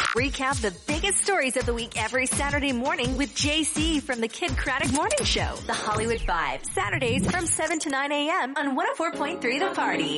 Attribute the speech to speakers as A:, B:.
A: Recap the biggest stories of the week every Saturday morning with JC from the Kid Craddock Morning Show. The Hollywood Vibe. Saturdays from 7 to 9 a.m. on 104.3 The Party.